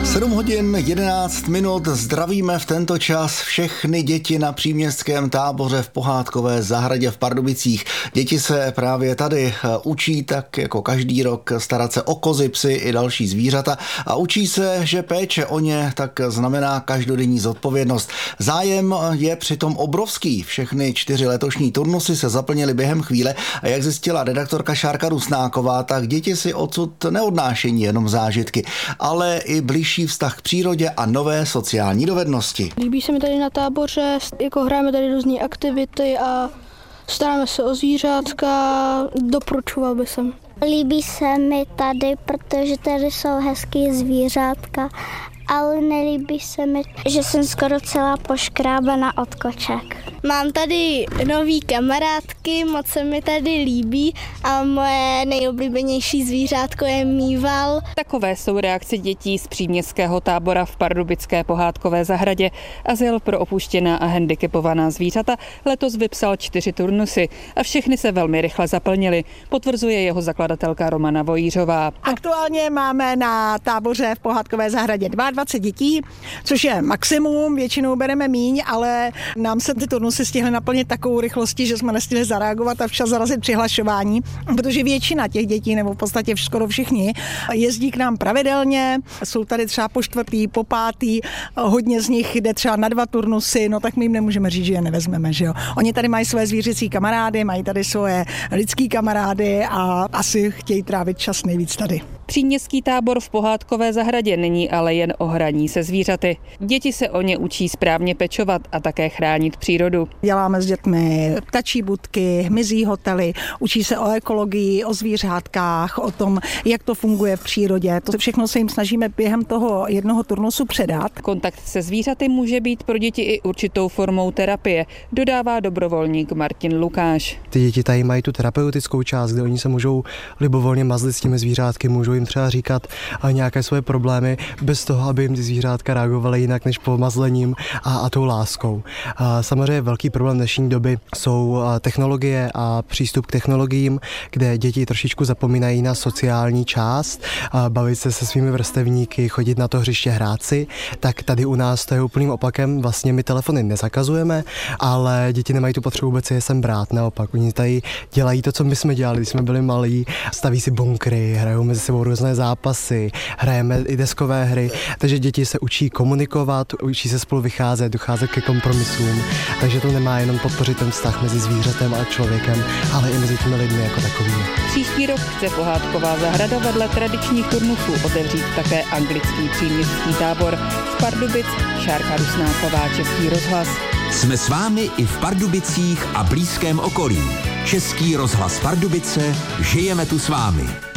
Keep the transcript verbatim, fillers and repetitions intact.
sedm hodin jedenáct minut, zdravíme v tento čas všechny děti na příměstském táboře v pohádkové zahradě v Pardubicích. Děti se právě tady učí tak jako každý rok starat se o kozy, psy i další zvířata a učí se, že péče o ně tak znamená každodenní zodpovědnost. Zájem je přitom obrovský. Všechny čtyři letošní turnusy se zaplnily během chvíle a jak zjistila redaktorka Šárka Rusnáková, tak děti si odsud neodnášejí jenom zážitky, ale i blížší vztah k přírodě a nové sociální dovednosti. Líbí se mi tady na táboře, jako hrajeme tady různé aktivity a staráme se o zvířátka, doporučoval bych jsem. Líbí se mi tady, protože tady jsou hezký zvířátka, ale nelíbí se mi, že jsem skoro celá poškrábaná od koček. Mám tady nový kamarádky, moc se mi tady líbí a moje nejoblíbenější zvířátko je mýval. Takové jsou reakce dětí z příměstského tábora v pardubické pohádkové zahradě. Azyl pro opuštěná a handicapovaná zvířata letos vypsal čtyři turnusy a všechny se velmi rychle zaplnily, potvrzuje jeho zakladatelka Romana Vojířová. Aktuálně máme na táboře v pohádkové zahradě dvacet dva dětí, což je maximum, většinou bereme míň, ale nám se ty turnusy stihly naplnit takovou rychlostí, že jsme nestihli zareagovat a včas zarazit přihlašování, protože většina těch dětí, nebo v podstatě skoro všichni, jezdí k nám pravidelně, jsou tady třeba po čtvrtý, po pátý, hodně z nich jde třeba na dva turnusy, no tak my jim nemůžeme říct, že je nevezmeme, že jo. Oni tady mají své zvířecí kamarády, mají tady svoje lidský kamarády a asi chtějí trávit čas nejvíc tady. Příměstský tábor v pohádkové zahradě není ale jen o hraní se zvířaty. Děti se o ně učí správně pečovat a také chránit přírodu. Děláme s dětmi ptačí budky, hmyzí hotely, učí se o ekologii, o zvířátkách, o tom, jak to funguje v přírodě. To všechno se jim snažíme během toho jednoho turnusu předat. Kontakt se zvířaty může být pro děti i určitou formou terapie, dodává dobrovolník Martin Lukáš. Ty děti tady mají tu terapeutickou část, kde oni se můžou libovolně mazlit s těmi zvířátky, můžou jim třeba říkat nějaké svoje problémy bez toho, aby jim ty zvířátka reagovaly jinak než pomazlením a, a tou láskou. A samozřejmě velký problém dnešní doby jsou technologie a přístup k technologiím, kde děti trošičku zapomínají na sociální část, bavit se se svými vrstevníky, chodit na to hřiště, hrát si, tak tady u nás to je úplným opakem. Vlastně my telefony nezakazujeme, ale děti nemají tu potřebu vůbec je sem brát. Naopak, oni tady dělají to, co my jsme dělali, když jsme byli malí, staví si bunkry, hrajou mezi sebou různé zápasy, hrajeme i deskové hry, takže děti se učí komunikovat, učí se spolu vycházet, docházet ke kompromisům, takže to nemá jenom podpořit ten vztah mezi zvířetem a člověkem, ale i mezi těmi lidmi jako takovými. Příští rok chce pohádková zahrada vedle tradičních turnusů otevřít také anglický příměstský tábor. Z Pardubic Šárka Rusnáková, Český rozhlas. Jsme s vámi i v Pardubicích a blízkém okolí. Český rozhlas Pardubice, žijeme tu s vámi.